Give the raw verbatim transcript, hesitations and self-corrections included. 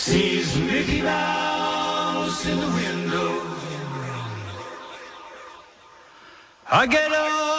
Sees Mickey Mouse in the window. I get up.